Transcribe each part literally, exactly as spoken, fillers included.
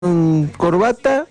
con corbata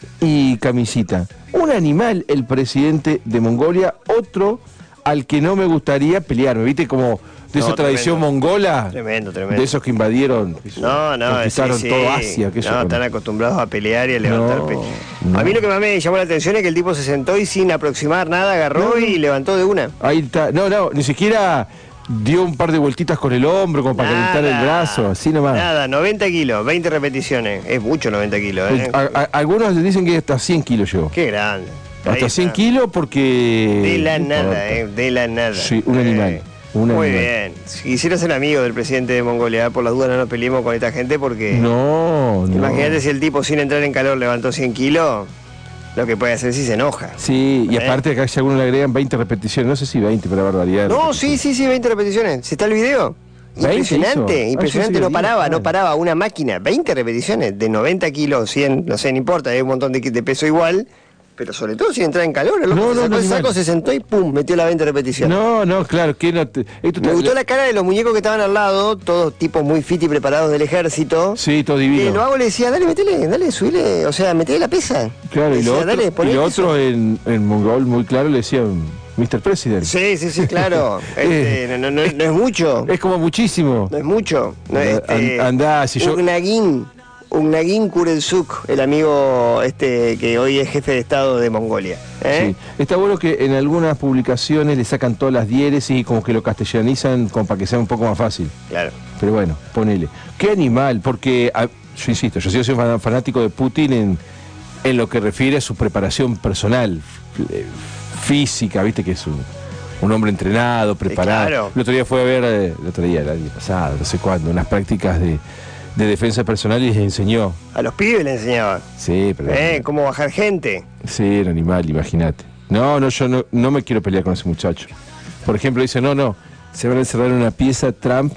y camisita. Un animal, el presidente de Mongolia, otro al que no me gustaría pelearme, ¿viste? Como de esa No, tradición tremendo. mongola, Tremendo, tremendo. de esos que invadieron, No, no, conquistaron sí, sí. todo Asia. Que no, eso, están acostumbrados a pelear y a levantar No, pecho. no. A mí lo que más me llamó la atención es que el tipo se sentó y sin aproximar nada agarró No, no. y levantó de una. Ahí está, no, no, ni siquiera dio un par de vueltitas con el hombro como para Nada, calentar el brazo, así nomás. Nada, noventa kilos, veinte repeticiones. Es mucho noventa kilos, ¿eh? A- a- algunos le dicen que hasta cien kilos llegó. Qué grande. Ahí Hasta cien está. kilos porque... De la no nada, importa. eh, de la nada. Sí, un animal, Eh, un Muy animal. bien. Si quisiera ser amigo del presidente de Mongolia, por las dudas no nos peleemos con esta gente porque... No, no. Imagínate si el tipo sin entrar en calor levantó cien kilos, lo que puede hacer si se enoja. Sí, y ¿Eh? aparte acá si alguno le agregan veinte repeticiones, no sé si veinte, pero la barbaridad. de No, sí, repeticiones. sí, sí, veinte repeticiones. ¿Si está el video? veinte Impresionante, hizo. Ah, impresionante, yo sí no lo vi, paraba, claro. no paraba, una máquina, veinte repeticiones, de noventa kilos, cien, no sé, no importa, hay un montón de, de peso igual, pero sobre todo sin entrar en calor, el loco No, se no, sacó no, el saco, animal. se sentó y pum, metió las veinte repeticiones. No, no, claro, que no te... esto Me te- gustó la cara de los muñecos que estaban al lado, todos tipos muy fit y preparados del ejército. Sí, todo Que divino. lo hago le decía, dale, metele, dale, subile, o sea, metele la pesa. Claro, y Decía, lo otro, dale, poné y lo peso. otro en, en mongol muy claro le decían mister President. Sí, sí, sí, claro. Eh. Este, no, no, no, no es mucho. Es como muchísimo. No es mucho. No, este, An- andá, si yo- Ugnagin, Ugnagin Kurelsuk, el amigo este que hoy es jefe de Estado de Mongolia. ¿eh? Sí. Está bueno que en algunas publicaciones le sacan todas las diéresis y como que lo castellanizan como para que sea un poco más fácil. Claro. Pero bueno, ponele. ¿Qué animal? Porque, a- yo insisto, yo soy fan- fanático de Putin en, en lo que refiere a su preparación personal, eh, física, viste que es un, un hombre entrenado, preparado. claro. El otro día fue a ver, eh, el otro día, el año pasado, no sé cuándo, unas prácticas de, de defensa personal y les enseñó. A los pibes le enseñaba. Sí, pero... ¿eh? Cómo bajar gente. Sí, era animal, imagínate. No, no, yo no, no me quiero pelear con ese muchacho. Por ejemplo, dice, no, no, se van a encerrar en una pieza Trump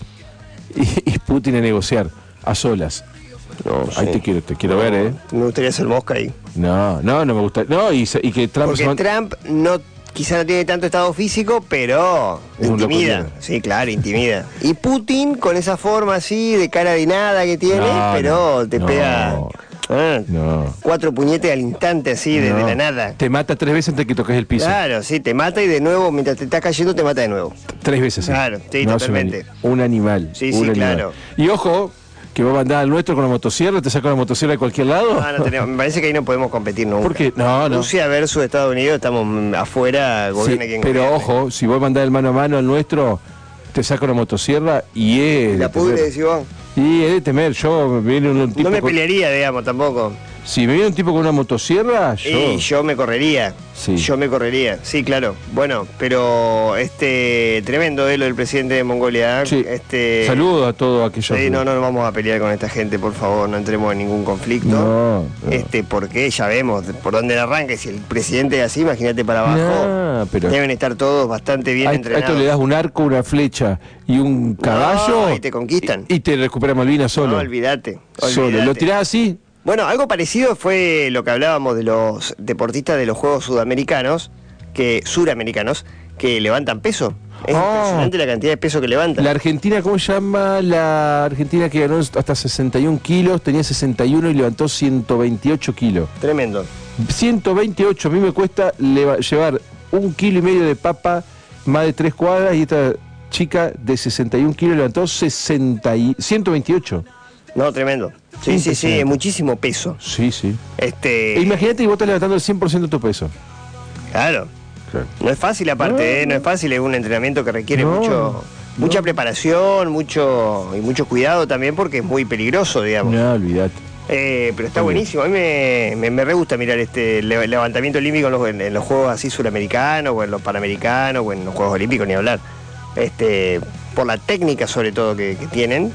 y, y Putin a negociar, a solas. No, Ahí sí. te quiero, te quiero ver, ¿eh? Me gustaría ser mosca ahí. No, no, no me gusta. No, y, se- y que Trump se Porque man- Trump no, quizá no tiene tanto estado físico, pero Es un intimida. loco, Sí, claro, intimida. Y Putin con esa forma así, de cara de nada que tiene, No, pero no, te no. pega ah, No. cuatro puñetes al instante así, de, de no. la nada. Te mata tres veces antes que toques el piso. Claro, sí, te mata y de nuevo, mientras te está cayendo, te mata de nuevo. Tres veces. Claro, sí, No, es un totalmente. ani- Un, animal. Sí, un sí, animal. claro. Y ojo, que va a andar al nuestro con la motosierra, te saca la motosierra de cualquier lado. No, no tenemos- me parece que ahí no podemos competir nunca. ¿Por qué? No, no. Rusia versus Estados Unidos, estamos mm, afuera, Sí, gobierne quien pero gobierne. ojo, si vos mandás el mano a mano al nuestro, te saca una motosierra y es. La de pudre, temer. decís vos. Y es de temer. Yo me viene un, un tipo. No me con- pelearía, digamos, tampoco. Si me viene un tipo con una motosierra, yo. Y yo me correría. Sí. Yo me correría, sí, claro. Bueno, pero este tremendo de lo del presidente de Mongolia. ¿eh? Sí. Este, Saludo a todos aquellos. Sí, no, no nos vamos a pelear con esta gente, por favor, no entremos en ningún conflicto. No, no. Este, porque ya vemos por dónde arranca. Si el presidente es así, imagínate para abajo. No, pero- Deben estar todos bastante bien A, a entrenados. esto le das un arco, una flecha y un caballo. y te conquistan. Y, y te recupera Malvinas solo. No, olvídate. Solo. olvídate. Lo tirás así. Bueno, algo parecido fue lo que hablábamos de los deportistas de los Juegos Sudamericanos, que suramericanos, que levantan peso. Es Ah. impresionante la cantidad de peso que levantan. La Argentina, ¿cómo se llama? La Argentina que ganó hasta sesenta y un kilos, tenía sesenta y uno y levantó ciento veintiocho kilos. Tremendo. ciento veintiocho, a mí me cuesta leva- llevar un kilo y medio de papa más de tres cuadras y esta chica de sesenta y un kilos levantó sesenta y, ciento veintiocho. No, tremendo. Sí, sí, sí, Impresionante. muchísimo peso. Sí, sí. Este, E imagínate que vos estás levantando el cien por ciento de tu peso. claro. Claro. No es fácil aparte, No. ¿eh? No es fácil, es un entrenamiento que requiere No, mucho, mucha no. preparación, mucho y mucho cuidado también porque es muy peligroso, digamos. No, olvidate. Eh, pero está Muy bien. buenísimo, a mí me, me, me re gusta mirar este le- levantamiento olímpico en los, en, en los juegos así suramericanos o en los panamericanos o en los Juegos Olímpicos, ni hablar. Este, por la técnica sobre todo que, que tienen.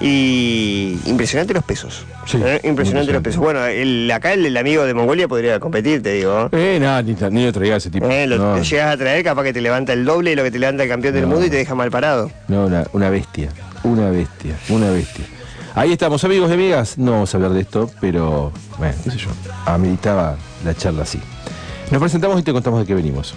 Y impresionante los pesos. Sí, ¿eh? Impresionante los impresionante. pesos. Bueno, el, acá el, el amigo de Mongolia podría competir, te digo. ¿eh? Eh, no, ni, ni lo traigas ese tipo. Eh, lo, no, lo llegas a traer, capaz que te levanta el doble de lo que te levanta el campeón del No. mundo y te deja mal parado. no, una, una bestia. Una bestia. Una bestia. Ahí estamos, amigos y amigas. No vamos a hablar de esto, pero, bueno, qué sé yo. Ameritaba la charla así. Nos presentamos y te contamos de qué venimos.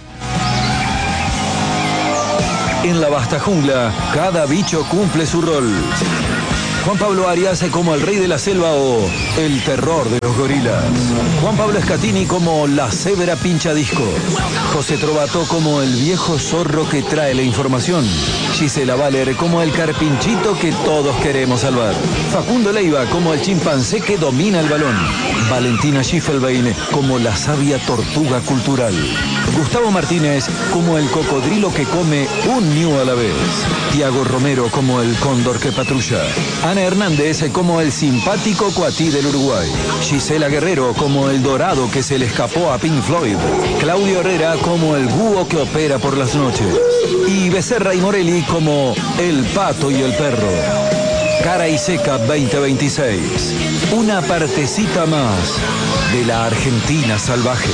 En la vasta jungla, cada bicho cumple su rol. Juan Pablo Arias como el rey de la selva o el terror de los gorilas. Juan Pablo Escatini como la cebra pinchadisco. José Trovato como el viejo zorro que trae la información. Gisela Valer como el carpinchito que todos queremos salvar. Facundo Leiva como el chimpancé que domina el balón. Valentina Schiffelbein como la sabia tortuga cultural. Gustavo Martínez como el cocodrilo que come un ñu a la vez. Tiago Romero como el cóndor que patrulla. Ana Hernández como el simpático cuatí del Uruguay. Gisela Guerrero como el dorado que se le escapó a Pink Floyd. Claudio Herrera como el búho que opera por las noches. Y Becerra y Morelli como el pato y el perro. Cara y Seca veinte veintiséis. Una partecita más de la Argentina salvaje.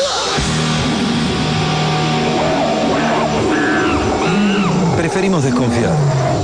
Preferimos desconfiar.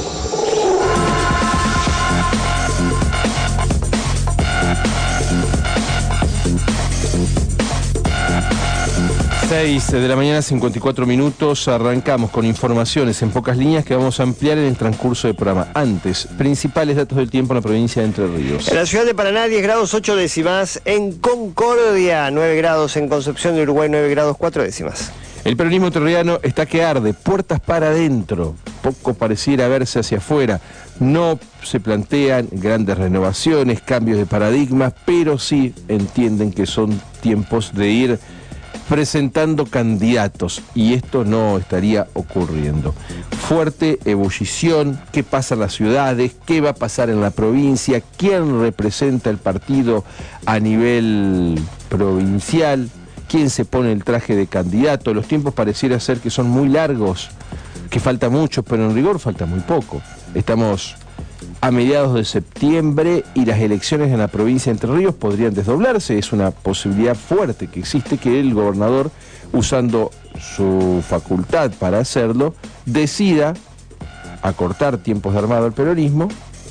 seis de la mañana, cincuenta y cuatro minutos. Arrancamos con informaciones en pocas líneas que vamos a ampliar en el transcurso del programa. Antes, principales datos del tiempo en la provincia de Entre Ríos. En la ciudad de Paraná, diez grados ocho décimas. En Concordia, nueve grados. En Concepción de Uruguay, nueve grados cuatro décimas. El peronismo entrerriano está que arde, puertas para adentro. Poco pareciera verse hacia afuera. No se plantean grandes renovaciones, cambios de paradigmas, pero sí entienden que son tiempos de ir presentando candidatos, y esto no estaría ocurriendo. Fuerte ebullición, qué pasa en las ciudades, qué va a pasar en la provincia, quién representa el partido a nivel provincial, quién se pone el traje de candidato. Los tiempos pareciera ser que son muy largos, que falta mucho, pero en rigor falta muy poco. Estamos a mediados de septiembre y las elecciones en la provincia de Entre Ríos podrían desdoblarse. Es una posibilidad fuerte que existe, que el gobernador, usando su facultad para hacerlo, decida acortar tiempos de armado al peronismo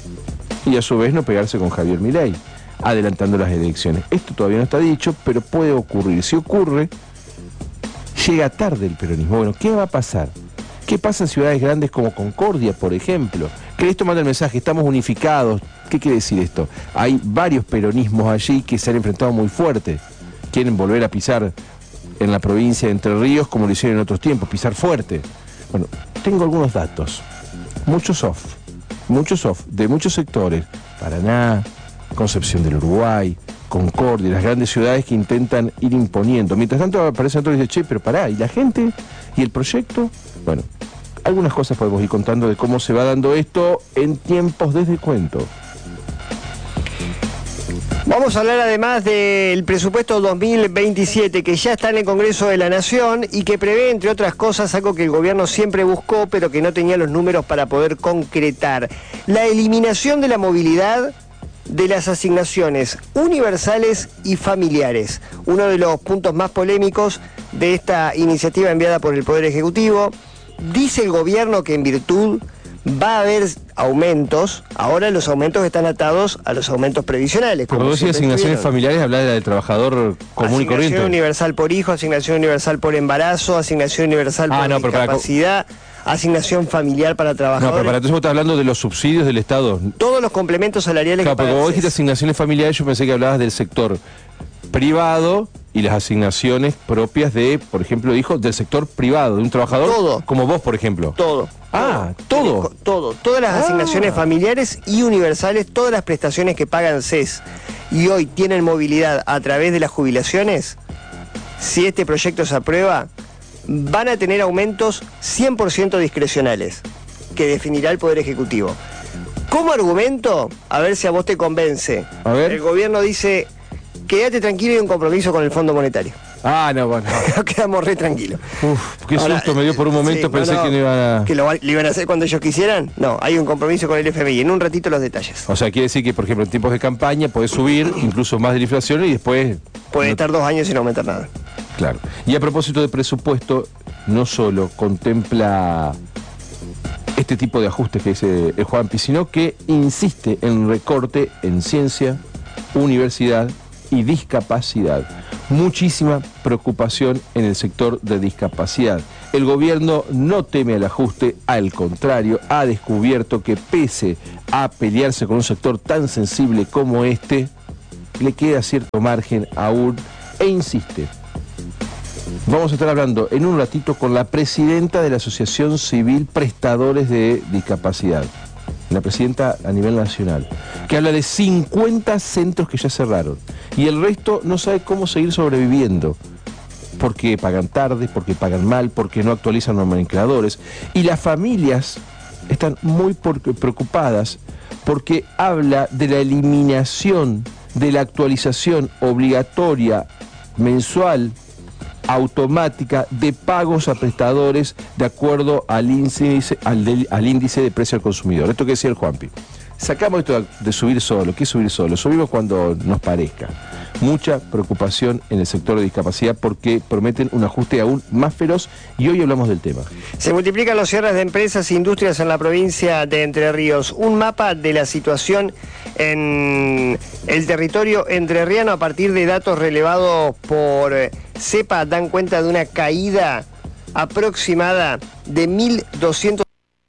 y a su vez no pegarse con Javier Milei, adelantando las elecciones. Esto todavía no está dicho, pero puede ocurrir. Si ocurre, llega tarde el peronismo. Bueno, ¿qué va a pasar? ¿Qué pasa en ciudades grandes como Concordia, por ejemplo? Que esto manda el mensaje, estamos unificados. ¿Qué quiere decir esto? Hay varios peronismos allí que se han enfrentado muy fuerte. Quieren volver a pisar en la provincia de Entre Ríos como lo hicieron en otros tiempos, pisar fuerte. Bueno, tengo algunos datos. Muchos off, muchos off, de muchos sectores. Paraná, Concepción del Uruguay, Concordia, las grandes ciudades que intentan ir imponiendo. Mientras tanto aparecen otros y dicen, che, pero pará, ¿y la gente? ¿Y el proyecto? Bueno, algunas cosas podemos ir contando de cómo se va dando esto en tiempos de descuento. Vamos a hablar además del presupuesto dos mil veintisiete que ya está en el Congreso de la Nación y que prevé, entre otras cosas, algo que el gobierno siempre buscó pero que no tenía los números para poder concretar: la eliminación de la movilidad de las asignaciones universales y familiares. Uno de los puntos más polémicos de esta iniciativa enviada por el Poder Ejecutivo. Dice el gobierno que en virtud va a haber aumentos. Ahora los aumentos están atados a los aumentos previsionales. Cuando vos decís asignaciones familiares, hablas de la del trabajador común y corriente. Asignación universal por hijo, asignación universal por embarazo, asignación universal ah, por no, discapacidad, para... asignación familiar para trabajadores. No, pero para entonces vos estás hablando de los subsidios del Estado. Todos los complementos salariales. Claro, que porque vos dijiste asignaciones familiares, yo pensé que hablabas del sector privado y las asignaciones propias de, por ejemplo, dijo, del sector privado, de un trabajador. Todo. Como vos, por ejemplo. Todo. Ah, todo. Todo. Todas las ah. asignaciones familiares y universales, todas las prestaciones que pagan C E S y hoy tienen movilidad a través de las jubilaciones, si este proyecto se aprueba, van a tener aumentos cien por ciento discrecionales, que definirá el Poder Ejecutivo. Como argumento, a ver si a vos te convence. A ver. El gobierno dice, quédate tranquilo y un compromiso con el Fondo Monetario. Ah, no, bueno. Nos quedamos re tranquilos. Uf, qué Ahora, susto me dio por un momento, sí, pensé no, no, que no iban a... ¿Que lo, lo iban a hacer cuando ellos quisieran? No, hay un compromiso con el F M I. En un ratito los detalles. O sea, quiere decir que, por ejemplo, en tiempos de campaña podés subir incluso más de la inflación y después... Puede no... estar dos años sin aumentar nada. Claro. Y a propósito de presupuesto, no solo contempla este tipo de ajustes que dice el Juanpi, sino que insiste en recorte en ciencia, universidad y discapacidad. Muchísima preocupación en el sector de discapacidad. El gobierno no teme al ajuste, al contrario, ha descubierto que pese a pelearse con un sector tan sensible como este, le queda cierto margen aún e insiste. Vamos a estar hablando en un ratito con la presidenta de la Asociación Civil Prestadores de Discapacidad, la presidenta a nivel nacional, que habla de cincuenta centros que ya cerraron y el resto no sabe cómo seguir sobreviviendo, porque pagan tarde, porque pagan mal, porque no actualizan los nomencladores, y las familias están muy preocupadas porque habla de la eliminación de la actualización obligatoria mensual automática de pagos a prestadores de acuerdo al índice, al, del, al índice de precio al consumidor. Esto que decía el Juanpi. Sacamos esto de subir solo. ¿Qué es subir solo? Subimos cuando nos parezca. Mucha preocupación en el sector de discapacidad porque prometen un ajuste aún más feroz y hoy hablamos del tema. Se multiplican los cierres de empresas e industrias en la provincia de Entre Ríos. Un mapa de la situación en el territorio entrerriano a partir de datos relevados por CEPA dan cuenta de una caída aproximada de mil doscientos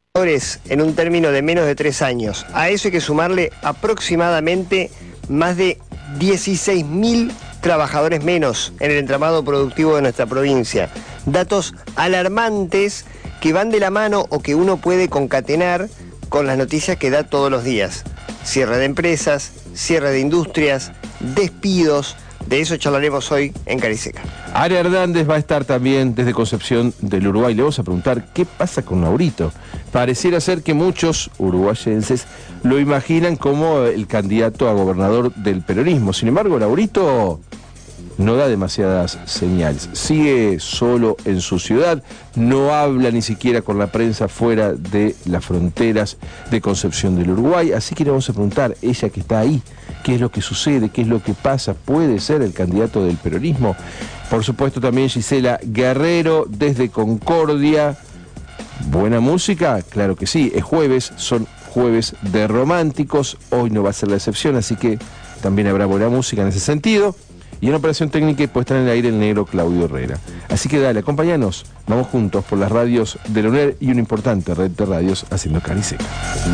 en un término de menos de tres años. A eso hay que sumarle aproximadamente más de dieciséis mil trabajadores menos en el entramado productivo de nuestra provincia. Datos alarmantes que van de la mano o que uno puede concatenar con las noticias que da todos los días. Cierre de empresas, cierre de industrias, despidos. De eso charlaremos hoy en Cariseca. Ara Hernández va a estar también desde Concepción del Uruguay. Le vamos a preguntar qué pasa con Laurito. Pareciera ser que muchos uruguayenses lo imaginan como el candidato a gobernador del peronismo. Sin embargo, Laurito no da demasiadas señales. Sigue solo en su ciudad, no habla ni siquiera con la prensa fuera de las fronteras de Concepción del Uruguay. Así que le vamos a preguntar, ella que está ahí, qué es lo que sucede, qué es lo que pasa, puede ser el candidato del peronismo. Por supuesto también Gisela Guerrero desde Concordia. ¿Buena música? Claro que sí, es jueves, son jueves de románticos, hoy no va a ser la excepción, así que también habrá buena música en ese sentido. Y en operación técnica puede estar en el aire el negro Claudio Herrera. Así que dale, acompáñanos, vamos juntos por las radios de la U N E R y una importante red de radios haciendo Cariseca.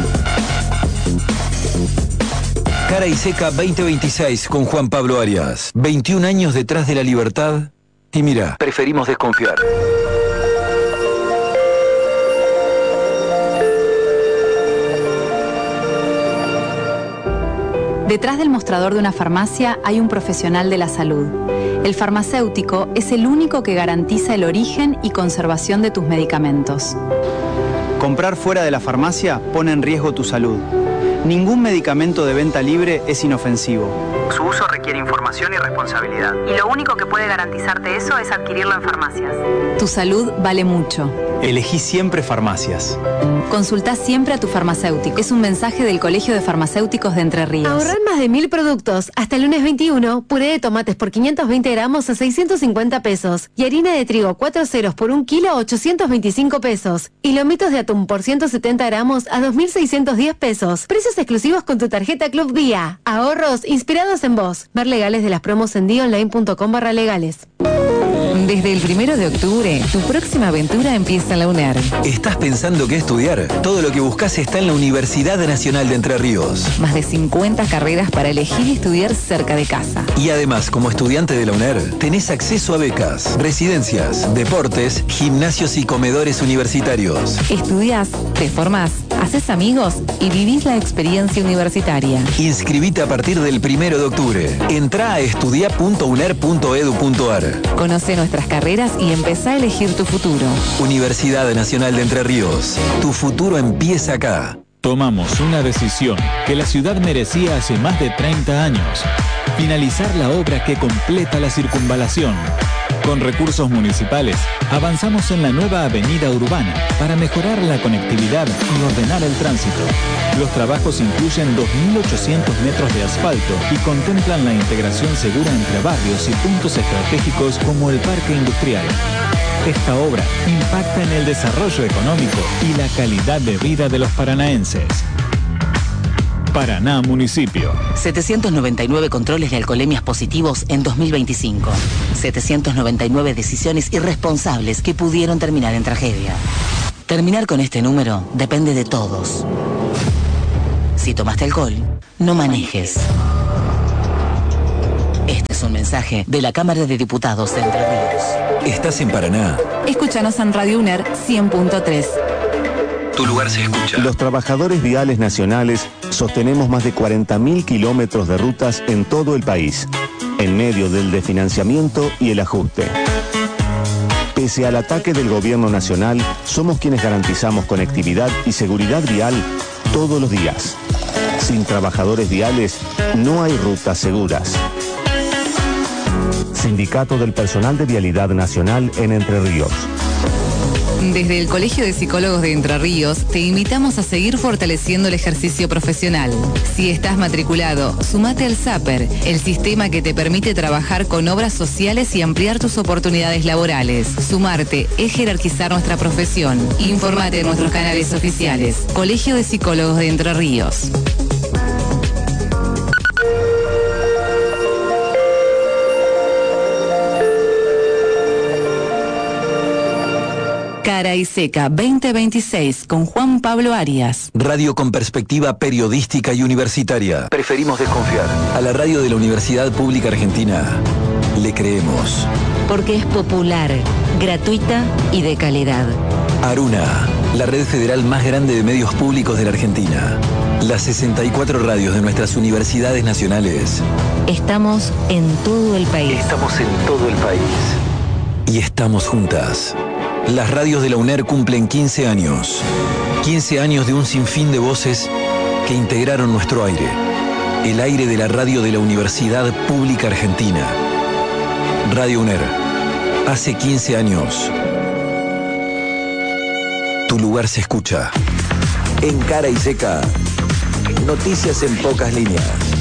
Cara y Seca veinte veintiséis con Juan Pablo Arias. veintiún años detrás de la libertad. Y mira, preferimos desconfiar. Detrás del mostrador de una farmacia hay un profesional de la salud. El farmacéutico es el único que garantiza el origen y conservación de tus medicamentos. Comprar fuera de la farmacia pone en riesgo tu salud. Ningún medicamento de venta libre es inofensivo. Su uso requiere información y responsabilidad. Y lo único que puede garantizarte eso es adquirirlo en farmacias. Tu salud vale mucho. Elegí siempre farmacias. Consultá siempre a tu farmacéutico. Es un mensaje del Colegio de Farmacéuticos de Entre Ríos. Ahorrar más de mil productos. Hasta el lunes veintiuno, puré de tomates por quinientos veinte gramos a seiscientos cincuenta pesos. Y harina de trigo cuatro ceros por un kilo a ochocientos veinticinco pesos. Y lomitos de atún por ciento setenta gramos a dos mil seiscientos diez pesos. Precios exclusivos con tu tarjeta Club Día. Ahorros inspirados en vos. Ver legales de las promos en dionline.com barra legales. Desde el primero de octubre, tu próxima aventura empieza en la U N E R. ¿Estás pensando qué estudiar? Todo lo que buscas está en la Universidad Nacional de Entre Ríos. Más de cincuenta carreras para elegir y estudiar cerca de casa. Y además, como estudiante de la U N E R, tenés acceso a becas, residencias, deportes, gimnasios y comedores universitarios. Estudiás, te formás, haces amigos y vivís la experiencia universitaria. Inscribite a partir del primero de octubre. Entrá a estudia punto u n e r punto e d u punto a r. Conoce nuestras carreras y empezá a elegir tu futuro. Universidad Nacional de Entre Ríos. Tu futuro empieza acá. Tomamos una decisión que la ciudad merecía hace más de treinta años. Finalizar la obra que completa la circunvalación. Con recursos municipales, avanzamos en la nueva avenida urbana para mejorar la conectividad y ordenar el tránsito. Los trabajos incluyen dos mil ochocientos metros de asfalto y contemplan la integración segura entre barrios y puntos estratégicos como el parque industrial. Esta obra impacta en el desarrollo económico y la calidad de vida de los paranaenses. Paraná Municipio. setecientos noventa y nueve controles de alcoholemias positivos en dos mil veinticinco. setecientos noventa y nueve decisiones irresponsables que pudieron terminar en tragedia. Terminar con este número depende de todos. Si tomaste alcohol, no manejes. Este es un mensaje de la Cámara de Diputados de Entre Ríos. Estás en Paraná. Escúchanos en Radio UNER cien punto tres. Tu lugar se escucha. Los trabajadores viales nacionales sostenemos más de cuarenta mil kilómetros de rutas en todo el país, en medio del desfinanciamiento y el ajuste. Pese al ataque del gobierno nacional, somos quienes garantizamos conectividad y seguridad vial todos los días. Sin trabajadores viales, no hay rutas seguras. Sindicato del Personal de Vialidad Nacional en Entre Ríos. Desde el Colegio de Psicólogos de Entre Ríos, te invitamos a seguir fortaleciendo el ejercicio profesional. Si estás matriculado, sumate al SAPER, el sistema que te permite trabajar con obras sociales y ampliar tus oportunidades laborales. Sumarte es jerarquizar nuestra profesión. Informate en nuestros canales oficiales. Colegio de Psicólogos de Entre Ríos. Cara y Seca veinte veintiséis con Juan Pablo Arias. Radio con perspectiva periodística y universitaria. Preferimos desconfiar. A la radio de la Universidad Pública Argentina le creemos. Porque es popular, gratuita y de calidad. Aruna, la red federal más grande de medios públicos de la Argentina. Las sesenta y cuatro radios de nuestras universidades nacionales. Estamos en todo el país. Estamos en todo el país. Y estamos juntas. Las radios de la UNER cumplen quince años. quince años de un sinfín de voces que integraron nuestro aire. El aire de la radio de la Universidad Pública Argentina. Radio UNER. Hace quince años. Tu lugar se escucha. En Cara y Seca. Noticias en pocas líneas.